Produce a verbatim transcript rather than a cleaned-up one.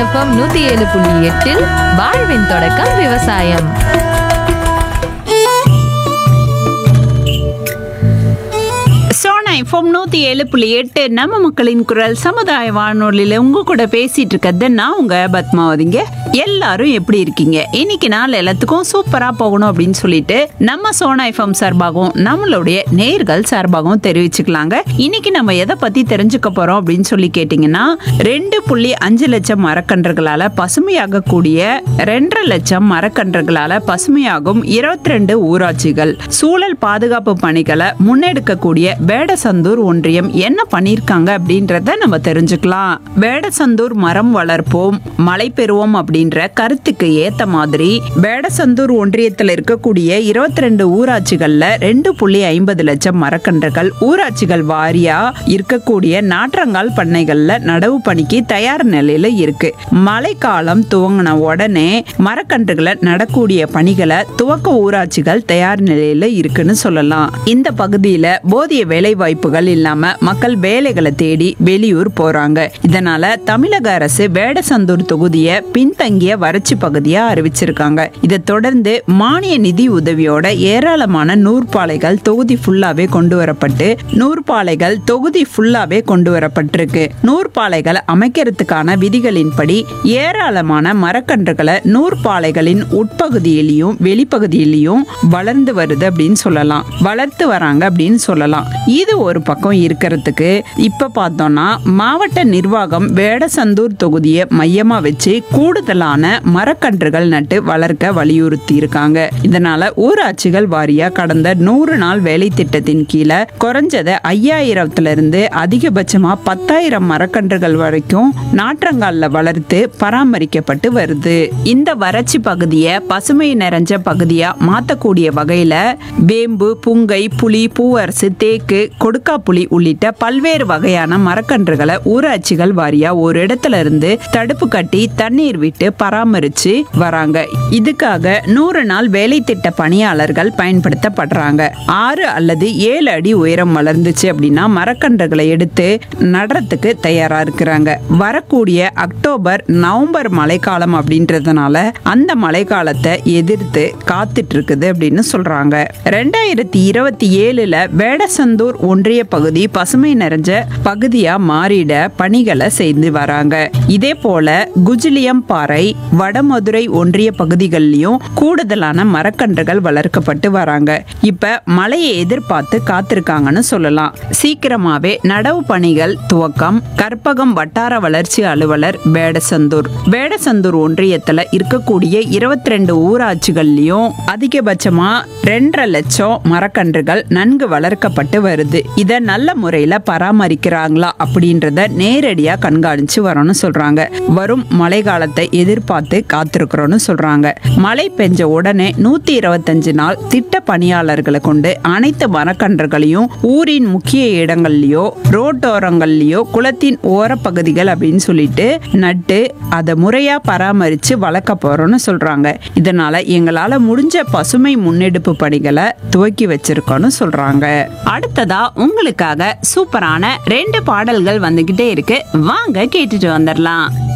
FM நூத்தி ஏழு புள்ளி எட்டில் வாழ்வின் தொடக்கம் விவசாயம். சோனா எஃப்எம் நூத்தி ஏழு புள்ளி எட்டு நம்ம மக்களின் குரல் சமுதாய வானொலியில உங்க கூட பேசிட்டு இருக்கிறது நான் உங்க பத்மாவதிங்க. எல்லாரும் எப்படி இருக்கீங்க? இன்னைக்கு நாள் எல்லாத்துக்கும் சூப்பரா போகணும் அப்படின்னு சொல்லிட்டு நம்ம சோனா எஃப்எம் சார்பாகவும் நம்மளுடைய நேர்கள் சார்பாகவும் தெரிவிச்சுக்கலாங்க. இன்னைக்கு நம்ம எதை பத்தி தெரிஞ்சுக்க போறோம் அப்படின்னு சொல்லி கேட்டீங்கன்னா, ரெண்டு புள்ளி அஞ்சு லட்சம் மரக்கன்றுகளால பசுமையாக கூடிய ரெண்டரை லட்சம் மரக்கன்றுகளால பசுமையாகும் இருபத்தி ரெண்டு ஊராட்சிகள் சூழல் பாதுகாப்பு பணிகளை முன்னெடுக்கக்கூடிய வேடசந்தூர் ஒன்றியம் என்ன பண்ணிருக்காங்க அப்படின்றத நம்ம தெரிஞ்சுக்கலாம். வேடசந்தூர் மரம் வளர்ப்போம் மழை பெறுவோம் அப்படின்ற கருத்துக்கு ஏத்த மாதிரி வேடசந்தூர் ஒன்றியத்தில் இருக்கக்கூடிய இருபத்தி ரெண்டு ஊராட்சிகள்ல ரெண்டு புள்ளி ஐம்பது லட்சம் மரக்கன்றுகள் ஊராட்சிகள் வாரியா இருக்கக்கூடிய நாற்றங்கால் பண்ணைகள்ல நடவு பணிக்கு தயார் நிலையில இருக்கு. மழைக்காலம் துவங்கின உடனே மரக்கன்றுகளை நடக்கூடிய பணிகளை துவக்க ஊராட்சிகள் தயார் நிலையில இருக்குன்னு சொல்லலாம். இந்த பகுதியில போதிய வேலை வாய்ப்புகள் இல்லாம மக்கள் வேலைகளை தேடி வெளியூர் போறாங்க. இதனால தமிழக அரசு வேடசந்தூர் தொகுதியை பின்தங்கிய வறட்சி பகுதியா அறிவிச்சிருக்காங்க. இதை தொடர்ந்து மானிய நிதி உதவியோட ஏராளமான நூற்பாலைகள் தொகுதி ஃபுல்லாவே கொண்டு வரப்பட்டு நூற்பாலைகள் தொகுதி ஃபுல்லாவே கொண்டு வரப்பட்டிருக்கு. நூற்பாலைகள் அமைக்கிறதுக்கான விதிகளின்படி ஏராளமான மரக்கன்றுகளை நூற்பாலைகளின் உட்பகுதியிலையும் வெளிப்பகுதியிலையும் வளர்ந்து வருது அப்படின்னு சொல்லலாம். வளர்த்து வராங்க அப்படின்னு சொல்லலாம். இது ஒரு பக்கம் இருக்கிறதுக்கு இப்ப பார்த்தோம்னா மாவட்ட நிர்வாகம் வேடசந்தூர் தொகுதியை மையமா வச்சு கூடுதலான மரக்கன்றுகள் நட்டு வளர்க்க வலியுறுத்தி இருக்காங்க. இதனால ஊராட்சிகள் வாரியா கடந்த நூறு நாள் வேலை திட்டத்தின் கீழே குறைஞ்சது ஐயாயிரத்துல இருந்து அதிகபட்சமா பத்தாயிரம் மரக்கன்றுகள் வரைக்கும் நாற்றங்கால்ல வளர்த்து பராமரிக்கப்பட்டு வருது. இந்த வறட்சி பகுதியை பசுமை நிறைஞ்ச பகுதியா மாத்தக்கூடிய வகையில வேம்பு, புங்கை, புலி, பூவரசு, தேக்கு, கொடுக்கா புலி உள்ளிட்ட பல்வேறு வகையான மரக்கன்றுகளை ஊராட்சிகள் வாரியா ஒரு இடத்துல இருந்து தடுப்பு கட்டி தண்ணீர் விட்டு பராமரிச்சு வராங்க. இதுக்காக நூறு நாள் வேலை திட்ட பணியாளர்கள் பயன்படுத்தப்படுறாங்க. ஆறு அல்லது ஏழு அடி உயரம் வளர்ந்துச்சு அப்படின்னா மரக்கன்றுகளை எடுத்து நடுறதுக்கு தயாரா இருக்கிறாங்க. வரக்கூடிய அக்டோபர் நவம்பர் மழைக்காலம் அப்படின்றதுனால அந்த மழைக்காலத்தை எதிர்த்து காத்துட்டு இருக்குது அப்படின்னு சொல்றாங்க. ரெண்டாயிரத்தி இருபத்தி ஏழுல வேடசந்தூர் ஒன்றிய பகுதி பசுமை நிறைஞ்ச பகுதியா மாறிட பணிகளை செய்து வராங்க. இதே போல குஜிலியம் பாறை, வடமதுரை ஒன்றிய பகுதிகளிலும் கூடுதலான மரக்கன்றுகள் வளர்க்கப்பட்டு வராங்க. இப்ப மழையை எதிர்பார்த்து காத்திருக்காங்கன்னு சொல்லலாம். சீக்கிரமாவே நடவு பணிகள் துவக்கம். கற்பகம் வட்டார வளர்ச்சி அலுவலர் வேடசந்தூர் வேடசந்தூர் ஒன்றியத்துல இருக்கக்கூடிய இருபத்தி ரெண்டு ஊராட்சிகள்லயும் அதிகபட்சமா ரெண்டரை லட்சம் மரக்கன்றுகள் நன்கு வளர்க்கப்பட்டு வருது. இத நல்ல முறையில பராமரிக்கிறாங்களா அப்படின்றத நேரடியா கண்காணிச்சு வரணும்னு சொல்றாங்க. வரும் மழை காலத்தை எதிர்பார்த்து காத்திருக்கிறோம்னு சொல்றாங்க. மழை பெஞ்ச உடனே நூத்தி இருபத்தஞ்சு நாள் திட்ட பணியாளர்களை கொண்டு அனைத்து மரக்கன்றுகளையும் ஊரின் முக்கிய இடங்கள்லயோ ரோட்டோரங்கள்லயோ குளத்தின் ஓர பகுதிகள் அப்படின்னு சொல்லிட்டு நட்டு அதை முறையா பராமரிச்சு வளர்க்க போறோம்னு சொல்றாங்க. இதனால எங்களால முடிஞ்ச பசுமை முன்னெடுப்பு பணிகளை துவக்கி வச்சிருக்கோம்னு சொல்றாங்க. அடுத்ததா உங்களுக்காக சூப்பரான ரெண்டு பாடல்கள் வந்துகிட்டே இருக்கு. வாங்க கேட்டுட்டு வந்துடலாம்.